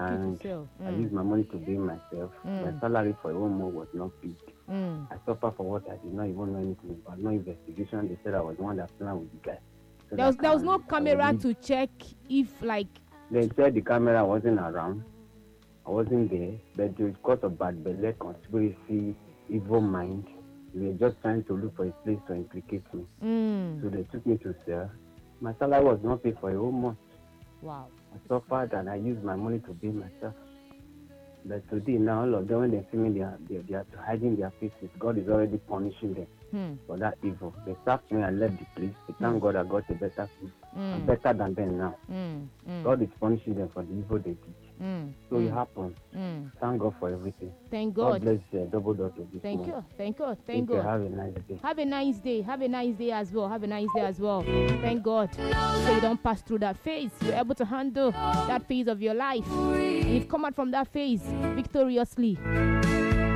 and I used my money to build myself. My salary for a 1 month was not big. I suffered for what I did not even know anything about. No investigation. They said I was the one that planned with the guy. So there was no camera to check if like. They said the camera wasn't around. I wasn't there, but because of bad belly, conspiracy, evil mind, they were just trying to look for a place to implicate me. So they took me to cell. My salary was not paid for a whole month. Wow. I suffered and I used my money to build myself. But today, now all of them, when they see me, they are hiding their faces. God is already punishing them for that evil. They sacked me and left the place. But thank God I got a better place. I'm better than them now. God is punishing them for the evil they did. So it happened. Thank God for everything. Thank God. God bless you. Double dot of this Thank month. you. Thank God. Have a nice day. Have a nice day. Have a nice day as well. Thank God. So you don't pass through that phase. You're able to handle that phase of your life. And you've come out from that phase victoriously.